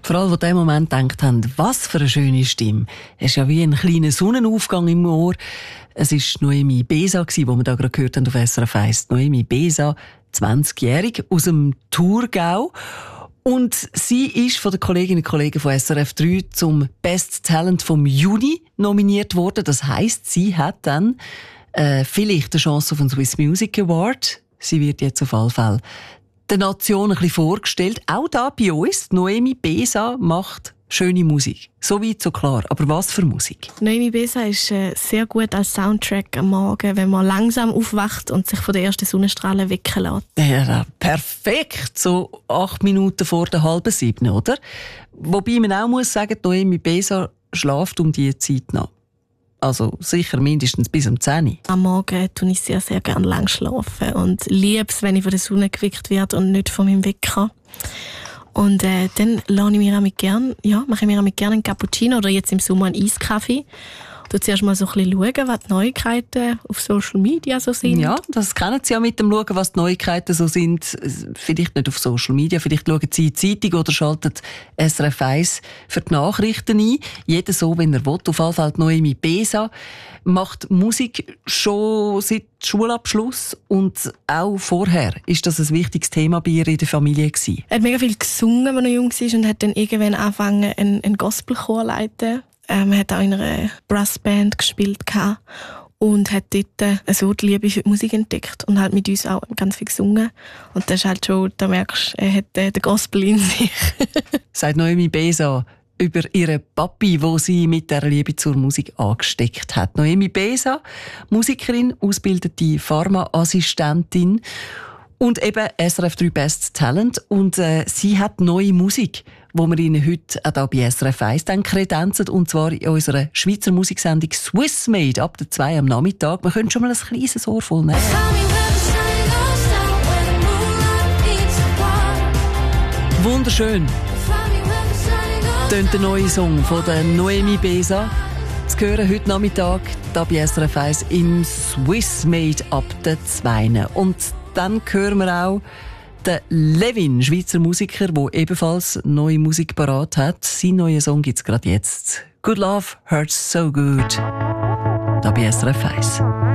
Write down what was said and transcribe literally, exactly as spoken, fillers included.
Vor allem, die in dem Moment gedacht haben, was für eine schöne Stimme. Es ist ja wie ein kleiner Sonnenaufgang im Ohr. Es war Noemi Besa, die wir da gerade gehört haben auf S R F eins. Noemi Besa, zwanzigjährig, aus dem Thurgau. Und sie ist von den Kolleginnen und Kollegen von S R F drei zum Best Talent vom Juni nominiert worden. Das heisst, sie hat dann äh, vielleicht eine Chance auf den Swiss Music Award. Sie wird jetzt auf alle Fälle der Nation ein bisschen vorgestellt. Auch da bei uns, Noemi Besa macht schöne Musik. So weit, so klar. Aber was für Musik? Noemi Besa ist äh, sehr gut als Soundtrack am Morgen, wenn man langsam aufwacht und sich von den ersten Sonnenstrahlen wecken lässt. Ja, perfekt. So acht Minuten vor der halben sieben, oder? Wobei man auch muss sagen, Noemi Besa schläft um diese Zeit nach. Also sicher mindestens bis um zehn Uhr. Am Morgen tue ich sehr, sehr gerne lang schlafen und liebe es, wenn ich von der Sonne geweckt werde und nicht von meinem Wecker. Und äh, dann lasse ich mir auch gern, ja, mache ich mir auch gerne einen Cappuccino oder jetzt im Sommer einen Eiskaffee. Du zuerst mal so ein bisschen schauen, was die Neuigkeiten auf Social Media so sind. Ja, das kennen Sie ja mit dem Schauen, was die Neuigkeiten so sind. Vielleicht nicht auf Social Media, vielleicht schauen Sie in die Zeitung oder schalten S R F eins für die Nachrichten ein. Jeder so, wenn er will. Auf jeden Fall Noemi Besa macht Musik schon seit Schulabschluss und auch vorher ist das ein wichtiges Thema bei ihr in der Familie gewesen. Er hat mega viel gesungen, als er jung war und hat dann irgendwann angefangen, einen, einen Gospelchor zu leiten. Ähm, er hat auch in einer Brassband gespielt und hat dort äh, so die Liebe für die Musik entdeckt und hat mit uns auch ganz viel gesungen. Und das ist halt schon, da merkst du, er hat äh, den Gospel in sich. Sagt Noemi Besa über ihren Papi, wo sie mit der Liebe zur Musik angesteckt hat. Noemi Besa, Musikerin, ausgebildete Pharmaassistentin und eben S R F drei Best Talent. Und äh, sie hat neue Musik, wo wir Ihnen heute auch hier bei S R F eins dann kredenzen, und zwar in unserer Schweizer Musiksendung Swiss Made ab der zwei am Nachmittag. Wir können schon mal ein kleines Ohr voll nehmen. Wunderschön. Tönt der neue Song von der Noemi Besa. Zu hören heute Nachmittag hier bei S R F eins im Swiss Made ab der zwei. Und dann hören wir auch den Levin, Schweizer Musiker, der ebenfalls neue Musik parat hat. Sein neuer Song gibt es gerade jetzt. Good Love Hurts So Good. Da bei S R F eins.